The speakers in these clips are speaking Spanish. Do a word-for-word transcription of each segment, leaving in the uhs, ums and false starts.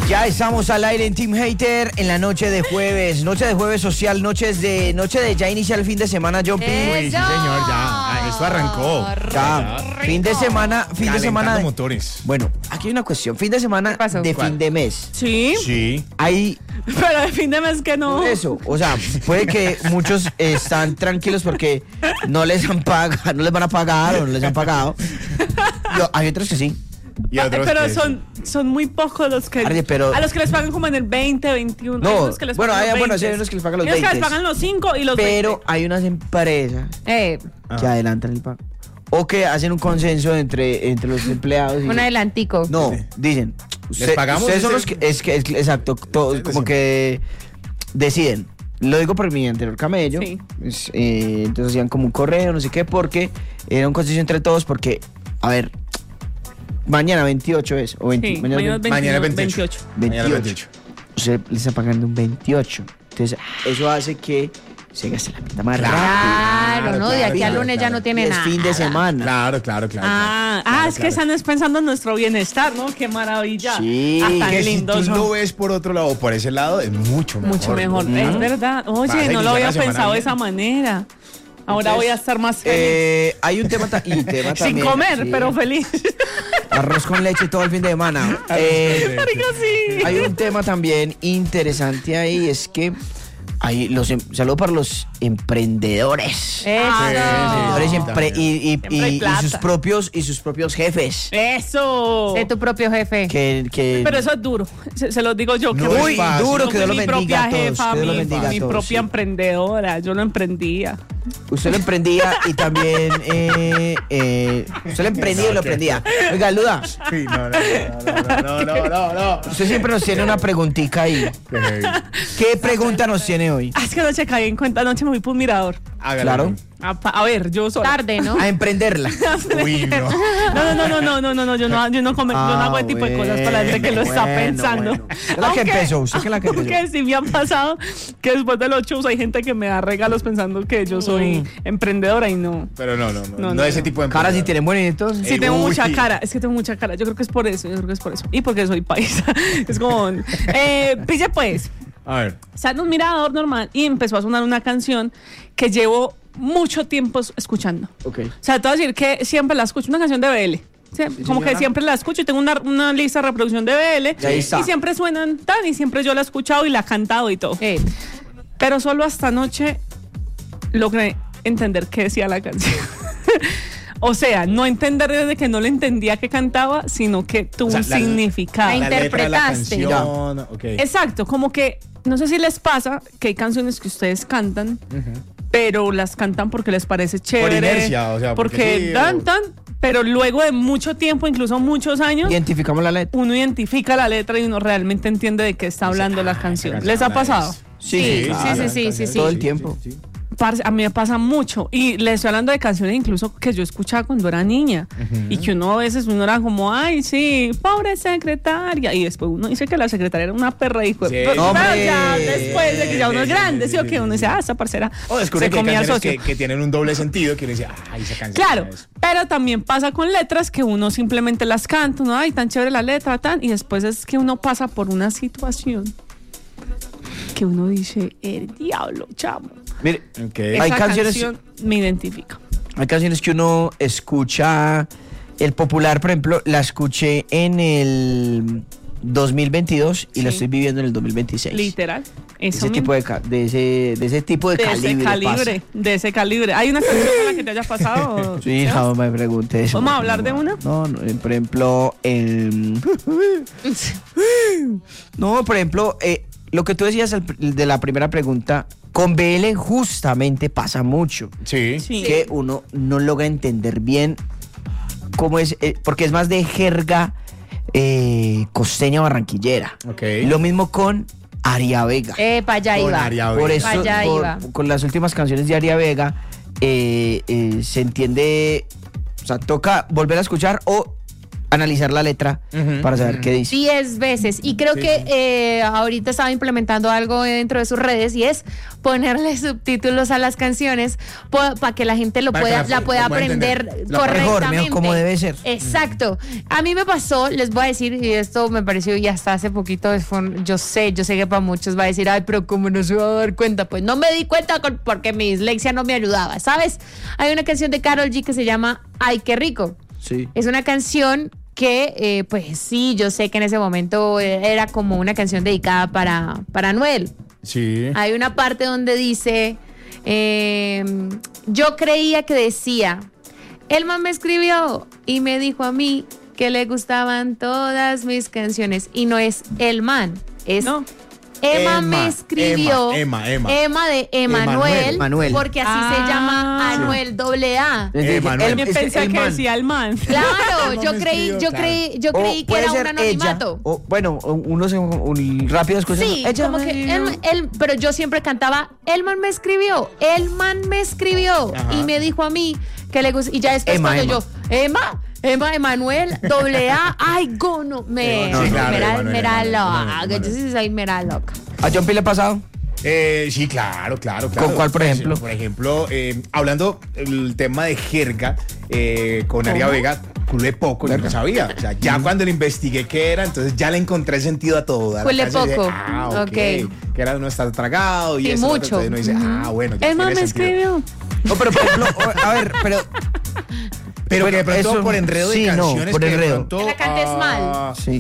Ya estamos al aire en Team Hater en la noche de jueves, noche de jueves social, noches de noche de ya inicia el fin de semana, John P. ¡Eso! Uy, sí, señor, ya. Ah, esto arrancó. Ya, fin de semana, fin de Calentando semana. de- motores. Bueno, aquí hay una cuestión, fin de semana ¿Qué pasó? de ¿Cuál? fin de mes. Sí, Sí. Hay pero de fin de mes que no. eso, o sea, puede que muchos están tranquilos porque no les han pagado, no les van a pagar o no les han pagado. Yo- hay otros que sí. Y otros pero que- son, son muy pocos los que Arde, pero- a los que les pagan como en el veinte, veintiuno. No, hay unos que les bueno, pagan hay- los bueno, sí, hay veinte. unos que les pagan los Hay unos que les veinte. pagan los cinco y los Pero veinte. hay unas empresas Eh, que adelantan el pago o que hacen un consenso entre, entre los empleados. y- un adelantico. No, dicen. usted- pagamos Ustedes son ese- los que. Es que, es que- exacto. Todos, como que deciden. Lo digo por mi anterior camello. Sí. pues, eh, entonces hacían como un correo, no sé qué, porque era un consenso entre todos. Porque, a ver, mañana veintiocho es. O veinte, Sí, mañana, mañana es es Mañana veintiocho. veintiocho. veintiocho. Mañana veintiocho. Usted le está pagando un veintiocho. Entonces, eso hace que se gaste la mitad más Claro, Claro, ¿no? De aquí al claro, lunes ya claro. no rápido. tiene Y es nada. fin de semana. Claro, claro, claro. Ah, claro, ah, es que claro. están pensando en nuestro bienestar, ¿no? Qué maravilla. Sí. Ah, tan Que si lindo tú son. lo ves por otro lado o por ese lado, es mucho mejor. Mucho mejor, ¿no? es verdad. Vas Oye, a no iniciar lo había la semana pensado de bien. esa manera. Ahora Entonces, voy a estar más feliz. Eh, hay un tema, ta- y tema Sin también, comer, sí. pero feliz. Arroz con leche todo el fin de semana. Eh, Marica, sí. hay un tema también interesante ahí, es que hay los em- saludo para los emprendedores. Eso. Emprendedores y empre- y, y- Siempre hay y- y plata. sus propios y sus propios jefes. Eso. Sé tu propio jefe. Que, que Pero eso es duro. Se, se los digo yo. No que es muy fácil. duro, Yo que Dios lo fui mi bendiga a propia todos. jefa, Que Dios lo mi, bendiga a mi todos, propia sí. emprendedora. Yo lo emprendía. Usted lo emprendía y también eh, eh, usted lo emprendía y lo emprendía. Oiga, Luda, Sí, no, no, no, no, no, no, no, no. usted siempre nos tiene una preguntita ahí. Qué heavy. ¿Qué pregunta nos tiene hoy? Ah, es que anoche caí en cuenta. Anoche me fui por un mirador. Hágalo. Claro. A, pa- a ver, yo sola. Tarde, ¿no? A emprenderla. Uy, no. No, no, no, no, no, no, no, yo no, yo no, come- yo no hago ese tipo de cosas para la gente que lo está Ah, bueno, pensando. bueno. ¿Usted es la que empezó? ¿Usted que es la que empezó? Aunque sí me han pasado que después de los shows hay gente que me da regalos pensando que yo soy Mm. emprendedora y no. Pero no, no, no. No, No, no, ese no. tipo de Cara si emprendedor. tienen bonitos. Sí, Eh, tengo uy. mucha cara, es que tengo mucha cara. Yo creo que es por eso, yo creo que es por eso. Y porque soy paisa. Es como, eh, pille pues, A ver. está en un mirador normal y empezó a sonar una canción que llevo mucho tiempo es- escuchando. Ok. O sea, te voy a decir que siempre la escucho, una canción de B L. Sí, como que señora. siempre la escucho y tengo una, una lista de reproducción de B L. Y ahí está. Y siempre suenan tan y siempre yo la he escuchado y la he cantado y todo. Eh, Pero solo hasta anoche logré entender qué decía la canción. O sea, no entender desde que no le entendía que cantaba, sino que tuvo O sea, un la- significado. la La letra de la interpretaste. canción, ok. Exacto, como que no sé si les pasa que hay canciones que ustedes cantan, pero las cantan porque les parece chévere. inercia, o sea, porque porque sí, dan, o- tan, pero luego de mucho tiempo, incluso muchos años, Identificamos la letra. uno identifica la letra y uno realmente entiende de qué está hablando la canción. esa ¿Les ha canción pasado? es- Sí, sí, claro. sí, sí, sí, sí. Todo el tiempo. sí, sí. Parce, a mí me pasa mucho y les estoy hablando de canciones incluso que yo escuchaba cuando era niña y que uno a veces uno era como, ay, sí, pobre secretaria, y después uno dice que la secretaria era una perra y fue, Sí. pero ¡Hombre! ya después de que ya uno es Sí, sí, grande, sí, sí o sí, que sí, uno dice, ah, esa parcera O descubre se que hay comía al canciones socio. que, que tienen un doble sentido que uno dice, ay, esa canción. Claro, es- pero también pasa con letras que uno simplemente las canta, uno, ay, tan chévere la letra, tan, y después es que uno pasa por una situación que uno dice, el diablo, chamo. Mire, Ok. Hay Esa canciones- canción me identifica. hay canciones que uno escucha. El popular, por ejemplo, la escuché en el dos mil veintidós y la Sí. estoy viviendo en el dos mil veintiséis. Literal. Eso Ese mismo. tipo de, ca- de ese de ese tipo de, de calibre. ese calibre, de ese calibre. ¿Hay una canción con la que te haya pasado? pasa. Sí, hija, no me pregunte eso. ¿Vamos a hablar de una? No, no, eh, por ejemplo, el No, por ejemplo, eh, lo que tú decías al pr- de la primera pregunta, con B L justamente pasa mucho. Sí. Sí. Que uno no logra entender bien cómo es, eh, porque es más de jerga eh, costeña barranquillera. Ok. Lo mismo con Aria Vega. eh, para allá Con iba. Aria Por Vega. eso, Allá por- iba. con las últimas canciones de Aria Vega, eh, eh, se entiende, o sea, toca volver a escuchar o analizar la letra Ujú, para saber ujú. qué dice. diez veces. Y creo Sí, que sí. eh, ahorita estaba implementando algo dentro de sus redes y es ponerle subtítulos a las canciones para que la gente lo Para que pueda, la- la pueda lo pueda aprender entender. La- correctamente. Mejor, mejor, como debe ser. Exacto. A mí me pasó, les voy a decir, y esto me pareció y hasta hace poquito, fue un- yo sé, yo sé que para muchos va a decir, ay, pero ¿cómo no se va a dar cuenta? Pues no me di cuenta con- porque mi dislexia no me ayudaba, ¿sabes? Hay una canción de Karol G que se llama Ay, qué rico. Sí. Es una canción que, eh, pues sí, yo sé que en ese momento eh, era como una canción dedicada para, para Anuel. Sí. Hay una parte donde dice, eh, yo creía que decía, el man me escribió y me dijo a mí que le gustaban todas mis canciones. Y no es el man, es... No. Emma, Emma, me escribió. Emma, Emma, Emma. de Emanuel. Emanuel. Porque así Ah. se llama Anuel doble A. Les dije, Emanuel. el- Yo es pensé el que man. decía el man. Claro, Emma yo me creí, escribió, yo claro. creí, yo O creí que puede era un ser anonimato. ella, o, bueno, unos un, un rápido escuchando. Sí, Ella como me que dijo. él, él- pero yo siempre cantaba, el man me escribió, el man me escribió Ajá. y me dijo a mí que le gusta, y ya después Emma, cuando Emma. yo, Emma, Emma Emanuel, doble A, ay, gono, me, Sí, claro, me era, Emanuel, me era Emanuel, loca, Emanuel. yo sí soy mera loca. ¿A John P le ha pasado? Eh, sí, claro, claro, claro. ¿Con cuál, por ejemplo? Por ejemplo, eh, hablando el tema de jerga eh, con Aria Vega, culé poco, yo no sabía. O sea, ya cuando le investigué qué era, entonces ya le encontré sentido a todo. A la Culé canción y dije, poco. ah, ok. Ok. Que era uno está tragado y Sí, eso. mucho. Entonces uno dice, ah, bueno, ya El man tiene me sentido. escribió. No, pero por ejemplo, o- a ver, pero. Pero que de pronto Eso- por enredo sí, de no, canciones por que de enredo. pronto, Que la cantes mal. ah, Sí.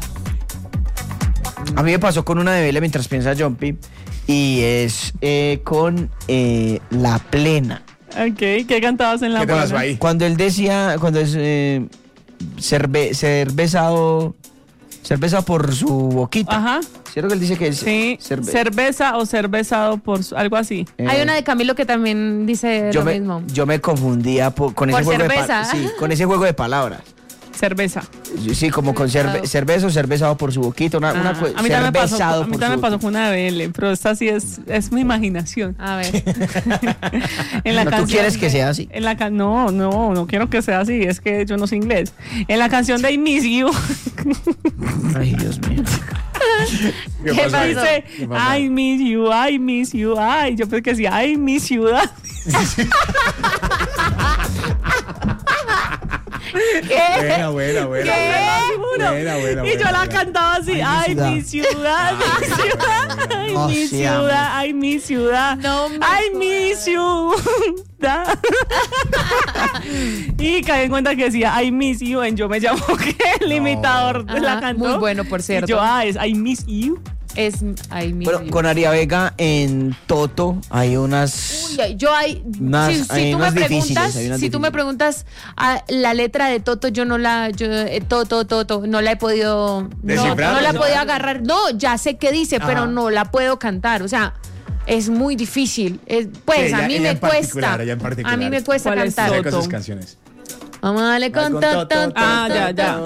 A mí me pasó con una de Vela mientras piensa Jumpy y es eh, con eh, La Plena. Ok, ¿qué cantabas en la ¿Qué te pasó buena? ahí? Cuando él decía, cuando es eh, ser, be- ser besado, ser besado por su boquita. Ajá. ¿Cierto que él dice que es Sí, ser be- cerveza o ser besado por su- algo así. eh, Hay una de Camilo que también dice yo lo me, mismo. yo me confundía po- con ese Por juego de cerveza. pa- sí, con ese juego de palabras. Cerveza. Sí, como con ser, Claro. ser beso, ser besado por su boquita, una, una Ah, cue- a mí ser también me pasó, besado a mí por también su me pasó boquita. con una de B L, pero esta sí es, es mi imaginación. A ver. En la No, ¿tú canción quieres que de- sea así? En la ca- no, no, no quiero que sea así, es que yo no sé inglés. En la canción de I Miss You, Ay, Dios mío. ¿Qué ¿Qué pasó ahí? pasó? dice ¿Qué pasó ahí? I miss you, I miss you, ay, yo pensé que decía I miss ciudad. ¿Qué? Buena, buena, buena. ¿Qué? Buena, buena, Y yo buena, la buena. cantaba así, ay, ciudad. mi ciudad, mi ciudad, ay, Oh, mi sí, ciudad, ay, mi ciudad, No me ay, mi ciudad. Y caí en cuenta que decía, I miss you, en Yo Me Llamo, que el No. imitador Ajá, la cantó. muy bueno, por cierto. Y yo, ah, es I miss you. Es ay, mi Bueno, con Aria Vega en Toto hay unas. Uy, ay, yo hay, Unas- si, si hay tú me unas preguntas, difíciles, hay unas si tú me difíciles. preguntas ah, la letra de Toto, yo no la, yo, eh, Toto, Toto, no la he podido, no, ¿Descifrar? no la he No. podido agarrar. No, ya sé qué dice, Ajá. pero no la puedo cantar. O sea, es muy difícil. Es- pues Sí, ella- a mí ella me en particular, cuesta. ella en particular. A mí me cuesta ¿Cuál es cantar. Saca Toto? sus canciones. Vamos a darle con con Toto. Toto. Ah, ya, ya.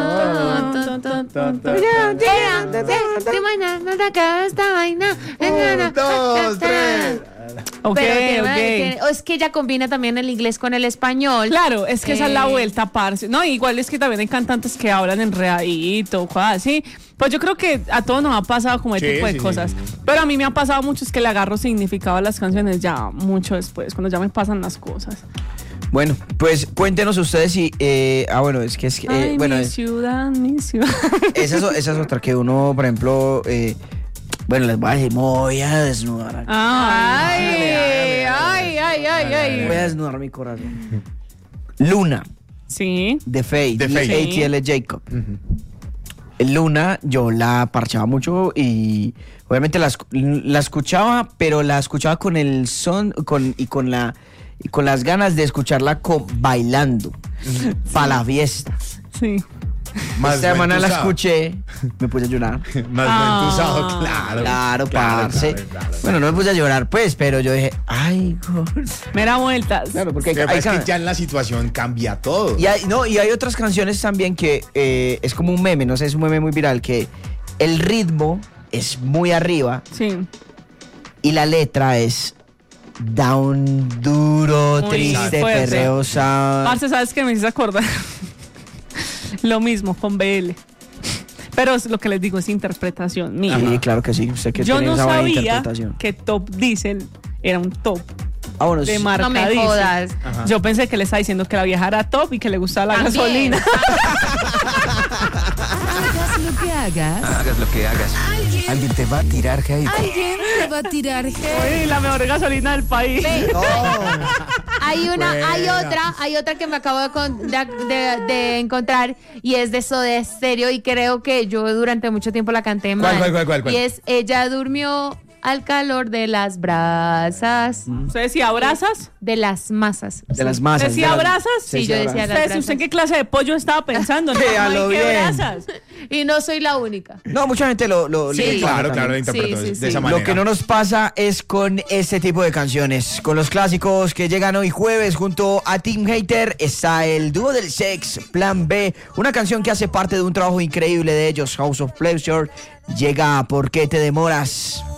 De mañana no te acaba esta vaina. Un, dos, tres. Ok, Pero tiene- ok. tiene- es que ella combina también el inglés con el español. Claro, es que esa es la Eh. vuelta, parce. No, igual es que también hay cantantes que hablan enredadito, cosas así. Pues yo creo que a todos nos ha pasado como ese Sí, tipo de sí, sí, cosas. sí, sí. Pero a mí me ha pasado mucho es que le agarro significado a las canciones ya mucho después, cuando ya me pasan las cosas. Bueno, pues cuéntenos ustedes si. Eh, ah, bueno, es que es. que, eh, Ay, bueno, mi es- ciudad, mi ciudad. esa, es, esa es otra que uno, por ejemplo. Eh, bueno, les voy a decir, me voy a desnudar. aquí. Ay, Ay, ay, ay, ay, Voy a ay. desnudar mi corazón. Luna, sí. de Fate. De Fate. A T L Jacob. Luna, yo la parchaba mucho y obviamente la, escu- la escuchaba, pero la escuchaba con el son con, y con la y con las ganas de escucharla co- bailando para la fiesta. Sí. Más Esta semana la ventusado. escuché, me puse a llorar. Más Ah. ventusado, claro. Claro, parce. claro, claro. Bueno, no me puse a llorar, pues, pero yo dije, ay, God. Mera vueltas. Claro, porque Lo que hay, pasa es can- que ya en la situación cambia todo. y hay, no, y hay otras canciones también que eh, es como un meme, no sé, es un meme muy viral, que el ritmo es muy arriba Sí. y la letra es down, duro, Muy triste, fuerte. perreosa. Parce, ¿sabes qué me hiciste acordar? Lo mismo con B L. Pero es lo que les digo es interpretación mía. Sí, claro que sí. Usted que Yo tiene no esa buena sabía interpretación. que Top Diesel era un top Ah, bueno, de sí. marca No me Diesel. jodas. Ajá. Yo pensé que le estaba diciendo que la vieja era top y que le gustaba la También. gasolina. Hagas lo que hagas, Hagas lo que hagas. Alguien te va a tirar hate. alguien te va a tirar hate. Uy, la mejor gasolina del país. Hay una, hay Buena. otra, hay otra que me acabo de, con- de, de- de encontrar y es de Soda Stereo y creo que yo durante mucho tiempo la canté mal. cuál, cuál, cuál, cuál? Y es Ella durmió al calor de las brasas, ¿Usted decía abrazas? de las masas. De las masas. ¿Decía de las- abrazas? Sí, yo decía las ¿Usted, brasas. ¿Usted en qué clase de pollo estaba pensando? Sí, a lo ¿Qué bien. abrazas? Y no soy la única. No, mucha gente lo, lo, Sí. le pasa Claro, claro, también. lo interpreto Sí, sí, de sí. esa manera. Lo que no nos pasa es con este tipo de canciones. Con los clásicos que llegan hoy jueves junto a Team Hater está el dúo del sex, Plan B. Una canción que hace parte de un trabajo increíble de ellos, House of Pleasure. Llega ¿Por qué te demoras?